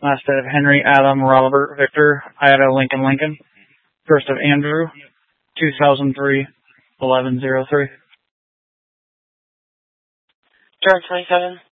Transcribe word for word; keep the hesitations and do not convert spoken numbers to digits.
Last of Henry, Adam, Robert, Victor, Ida, Lincoln, Lincoln. First of Andrew, two thousand three, eleven oh three. George twenty-seven.